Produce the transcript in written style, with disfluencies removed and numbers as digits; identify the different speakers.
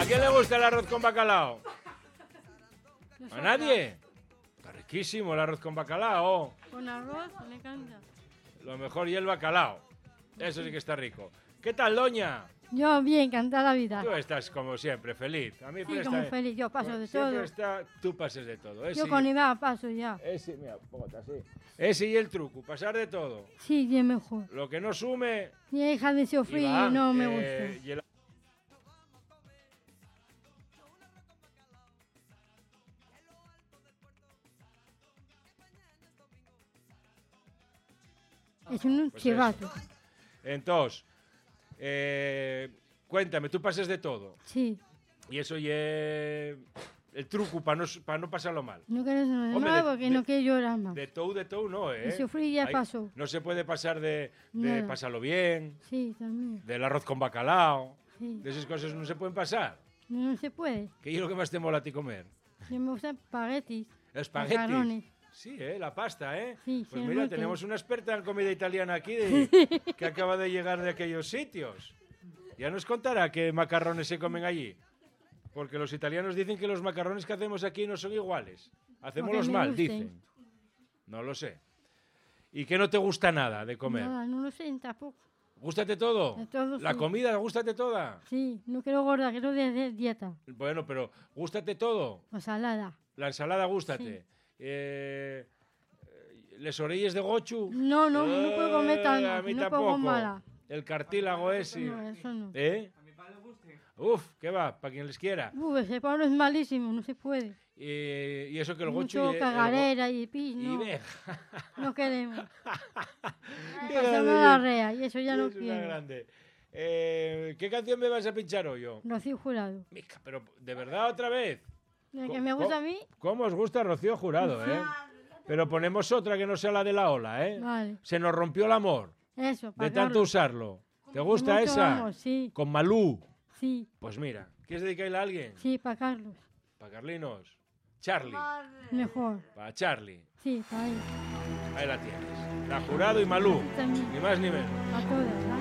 Speaker 1: quién le gusta el arroz con bacalao? ¿A nadie? Está riquísimo el arroz con bacalao.
Speaker 2: Con arroz, me encanta.
Speaker 1: Lo mejor y el bacalao. Eso sí que está rico. ¿Qué tal, doña?
Speaker 2: Yo bien, encantada la vida.
Speaker 1: Tú estás como siempre, feliz. A mí
Speaker 2: Sí, como feliz, yo paso de
Speaker 1: siempre
Speaker 2: todo.
Speaker 1: tú pases de todo.
Speaker 2: Yo con Iván paso ya.
Speaker 1: Ese, mira, póngate así. Ese y el truco, pasar de todo.
Speaker 2: Sí, bien mejor.
Speaker 1: Lo que no sume...
Speaker 2: Mi hija de sofrí
Speaker 1: Iván,
Speaker 2: no me gusta.
Speaker 1: y el-
Speaker 2: Es un
Speaker 1: Pues
Speaker 2: chivato.
Speaker 1: Entonces, cuéntame, tú pases de todo.
Speaker 2: Sí.
Speaker 1: Y eso y el truco para no pasarlo mal.
Speaker 2: No quiero eso de
Speaker 1: Hombre,
Speaker 2: nuevo porque no quiero llorar más.
Speaker 1: De todo no, ¿eh?
Speaker 2: El sofrí ya
Speaker 1: Ahí
Speaker 2: pasó.
Speaker 1: No se puede pasar de
Speaker 2: Nada.
Speaker 1: pasarlo bien,
Speaker 2: Sí, también.
Speaker 1: del arroz con bacalao.
Speaker 2: Sí.
Speaker 1: De esas cosas no se pueden pasar.
Speaker 2: No se puede.
Speaker 1: ¿Qué es lo que más te mola a ti comer?
Speaker 2: Yo me gustan espaguetis.
Speaker 1: Espaguetis.
Speaker 2: Macarrones.
Speaker 1: Sí, la pasta, ¿eh?
Speaker 2: Sí,
Speaker 1: Pues
Speaker 2: sí,
Speaker 1: mira,
Speaker 2: muy
Speaker 1: tenemos
Speaker 2: bien.
Speaker 1: una experta en comida italiana aquí que acaba de llegar de aquellos sitios. Ya nos contará qué macarrones se comen allí. Porque los italianos dicen que los macarrones que hacemos aquí no son iguales. Hacémoslos
Speaker 2: me
Speaker 1: mal,
Speaker 2: gusten.
Speaker 1: dicen. No lo sé. ¿Y qué no te gusta nada de comer?
Speaker 2: Nada, no lo sé tampoco.
Speaker 1: ¿Gústate todo?
Speaker 2: De todo,
Speaker 1: ¿La
Speaker 2: sí.
Speaker 1: comida, gústate toda?
Speaker 2: Sí, no quiero gorda, quiero de hacer dieta.
Speaker 1: Bueno, pero ¿gústate todo?
Speaker 2: O salada.
Speaker 1: La ensalada, gústate. ¿Les orelles de gochu?
Speaker 2: No, no puedo comer tanto.
Speaker 1: A mí
Speaker 2: no
Speaker 1: tampoco.
Speaker 2: puedo mala.
Speaker 1: El cartílago ese.
Speaker 2: No, eso no.
Speaker 1: ¿Eh? Uf, ¿qué va? Para quien les quiera.
Speaker 2: Ese palo es malísimo, no se puede.
Speaker 1: Y eso que el gochu...
Speaker 2: Mucho cagarera y pis,
Speaker 1: y
Speaker 2: no.
Speaker 1: ve.
Speaker 2: No queremos.
Speaker 1: Qué
Speaker 2: Pasarme
Speaker 1: grande.
Speaker 2: la rea y eso ya no
Speaker 1: Es una
Speaker 2: quiero.
Speaker 1: grande. ¿Qué canción me vas a pinchar hoy yo?
Speaker 2: Rocío Jurado.
Speaker 1: Mica, pero ¿de verdad otra vez?
Speaker 2: ¿De que me gusta a mí?
Speaker 1: ¿Cómo os gusta Rocío Jurado, eh? Pero ponemos otra que no sea la de la ola, ¿eh?
Speaker 2: Vale.
Speaker 1: Se nos rompió el amor
Speaker 2: Eso,
Speaker 1: de
Speaker 2: para
Speaker 1: tanto
Speaker 2: Carlos.
Speaker 1: usarlo. ¿Te gusta
Speaker 2: Mucho
Speaker 1: esa?
Speaker 2: amor, sí,
Speaker 1: Con Malú.
Speaker 2: sí,
Speaker 1: Pues mira, ¿quieres dedicarle a alguien?
Speaker 2: sí, para Carlos.
Speaker 1: Para Carlinos. Charlie.
Speaker 2: Mejor.
Speaker 1: Para Charlie.
Speaker 2: Sí, para él.
Speaker 1: Ahí la tienes. La Jurado y Malú.
Speaker 2: También,
Speaker 1: Ni más ni menos.
Speaker 2: a todas.